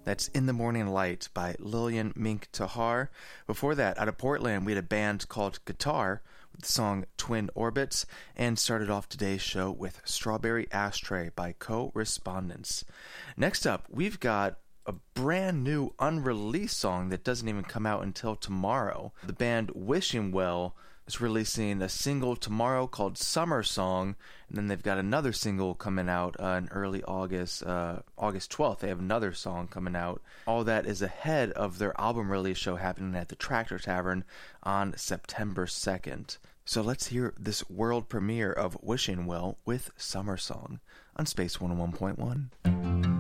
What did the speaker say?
That's In the Morning Light by Lillian Mink Tahar. Before that, out of Portland, we had a band called Guitar with the song Twin Orbits, and started off today's show with Strawberry Ashtray by Co-Respondents. Next up, we've got a brand new unreleased song that doesn't even come out until tomorrow. The band Wishing Well is releasing a single tomorrow called Summer Song, and then they've got another single coming out in early August, August 12th. They have another song coming out. All that is ahead of their album release show happening at the Tractor Tavern on September 2nd. So let's hear this world premiere of Wishing Well with Summer Song on Space 101.1.